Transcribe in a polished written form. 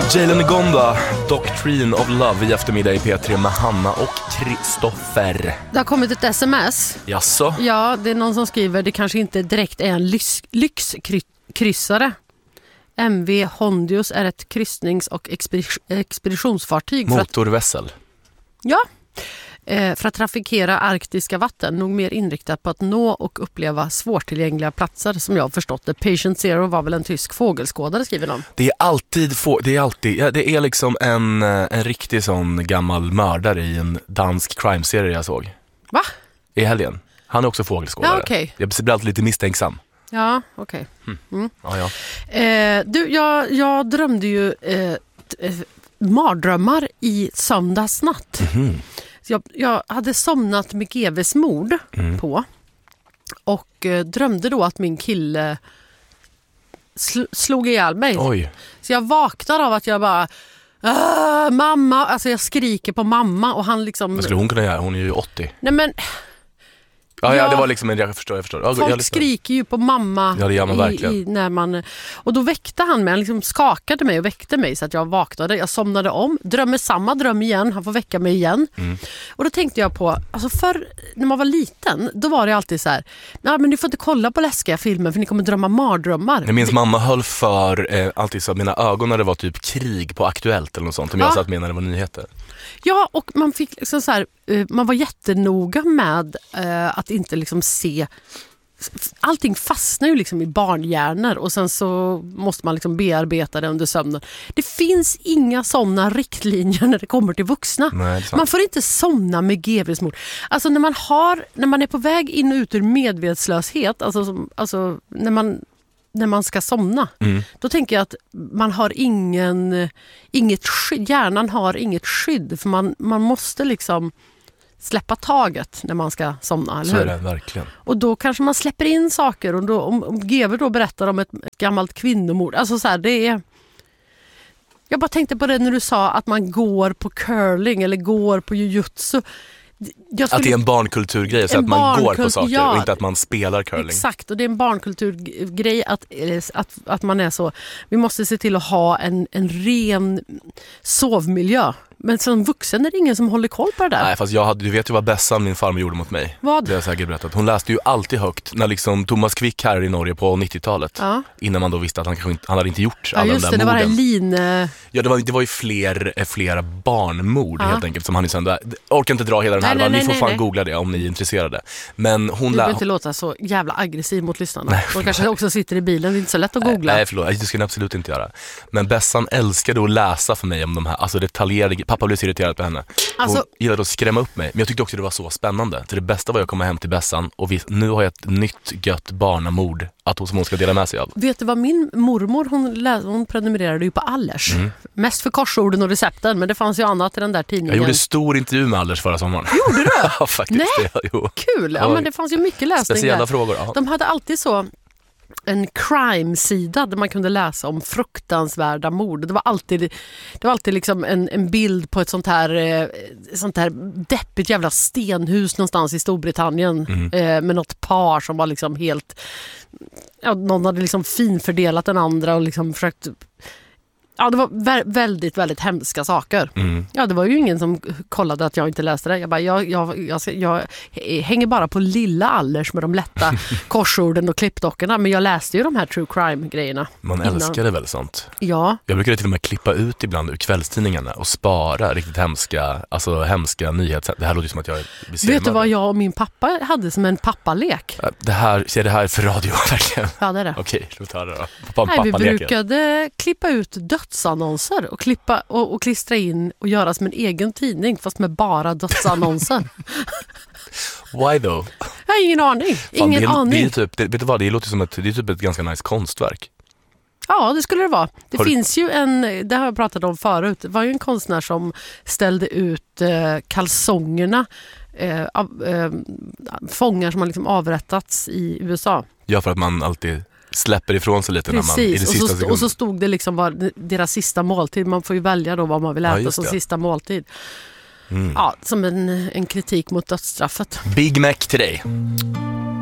Jalen Gonda, Doctrine of Love i eftermiddag i P3 med Hanna och Kristoffer. Det har kommit ett sms. Jaså? Ja, det är någon som skriver det kanske inte direkt är en lyxkryssare. MV Hondius är ett kryssnings- och expeditionsfartyg. Motorvässel. Ja, för att trafikera arktiska vatten. Nog mer inriktat på att nå och uppleva svårtillgängliga platser som jag har förstått det. Patient Zero var väl en tysk fågelskådare, skriver de. Det är liksom en riktig sån gammal mördare i en dansk crime-serie jag såg. Va? I helgen. Han är också fågelskådare. Ja, okej. Jag blir alltid lite misstänksam. Ja, okej. Mm. Ja. Jag drömde ju mardrömmar i söndagsnatt. Jag hade somnat med GVs mord på och drömde då att min kille slog ihjäl mig. Oj. Så jag vaknar av att jag bara mamma, alltså jag skriker på mamma och han liksom... Vad skulle hon kunna göra? Hon är ju 80. Nej men... Ja, det var liksom jag förstår. Folk skriker ju på mamma. Ja, det gör man verkligen. När man, och då väckte han mig, han liksom skakade mig och väckte mig så att jag vaknade. Jag somnade om, drömmer samma dröm igen, han får väcka mig igen. Och då tänkte jag på, alltså förr när man var liten, då var det alltid så här: ja, men ni får inte kolla på läskiga filmer för ni kommer drömma mardrömmar. Jag minns mamma höll för alltid så att mina ögon när det var typ krig på Aktuellt eller något sånt, om jag satt med när det var nyheter. Ja, och man fick liksom så här, man var jättenoga med att inte liksom se. Allting fastnar ju liksom i barnhjärnor och sen så måste man liksom bearbeta det under sömnen. Det finns inga sådana riktlinjer när det kommer till vuxna. Nej, man får inte somna med GVs mord. Alltså när man är på väg in och ut ur medvetslöshet, alltså när man ska somna, då tänker jag att man har inget skydd, hjärnan har inget skydd, för man måste liksom släppa taget när man ska somna, eller så hur? är det verkligen. Och då kanske man släpper in saker, och då, om GV då berättar om ett gammalt kvinnomord, alltså så här, det är... Jag bara tänkte på det när du sa att man går på curling eller går på jujutsu. Att det är en barnkulturgrej, så att man går på saker och inte att man spelar curling. Exakt, och det är en barnkulturgrej att man är så. Vi måste se till att ha en ren sovmiljö. Men som vuxen är det ingen som håller koll på det där. Nej, fast du vet ju vad Bessan, min farmor, gjorde mot mig. Vad? Det har jag säkert berättat. Hon läste ju alltid högt när liksom Thomas Quick här i Norge på 90-talet. Ja. Innan man då visste att han hade inte gjort alla de där morden. Ja, det var ju flera barnmord helt enkelt som han i söndag. Orkar inte dra hela den här. Ni får fan googla det om ni är intresserade. Men hon du behöver inte låta så jävla aggressiv mot lyssnarna. De kanske också sitter i bilen, det är inte så lätt att googla. Nej, förlåt. Det ska ni absolut inte göra. Men Bessan älskade att läsa för mig om de här, alltså detaljerade. Pappa blev så irriterad på henne. Hon gillade att skrämma upp mig. Men jag tyckte också det var så spännande. Så det bästa var att komma hem till Bessan och nu har jag ett nytt gött barnamord som hon ska dela med sig av. Vet du vad min mormor, hon prenumererade ju på Allers. Mest för korsorden och recepten, men det fanns ju annat i den där tidningen. Jag gjorde stor intervju med Allers förra sommaren. Gjorde du? Ja, faktiskt. Nej, kul. Ja, men det fanns ju mycket läsning speciella där. Frågor. Ja. De hade alltid så en crime-sida där man kunde läsa om fruktansvärda mord. Det var alltid liksom en bild på ett sånt här deppigt jävla stenhus någonstans i Storbritannien med något par som var liksom helt... Ja, någon hade liksom finfördelat den andra och liksom försökt... Ja, det var väldigt, väldigt hemska saker. Ja, det var ju ingen som kollade att jag inte läste det. Jag hänger bara på lilla Allers med de lätta korsorden och klippdockorna. Men jag läste ju de här true crime-grejerna. Man älskar det väl sånt? Ja. Jag brukade till och med klippa ut ibland ur kvällstidningarna och spara riktigt hemska nyheter. Det här låter som att jag är... Vet du vad jag och min pappa hade som en pappalek? Det här är för radio verkligen. Ja, det är det. Okej, låt höra då. Nej, vi brukade klippa ut dödsannonser och klippa och klistra in och göra som en egen tidning fast med bara dödsannonser. Why though? Jag har ingen aning. Vet du vad, det låter som det är typ ett ganska nice konstverk. Ja, det skulle det vara. Det finns ju det har jag pratat om förut. Det var ju en konstnär som ställde ut kalsongerna av fångar som har liksom avrättats i USA. Ja, för att man alltid släpper ifrån sig lite. Precis. När man, i det sista sekunden. Och så stod det liksom bara deras sista måltid. Man får ju välja då vad man vill äta som sista måltid. Ja, som en kritik mot dödsstraffet. Big Mac till dig.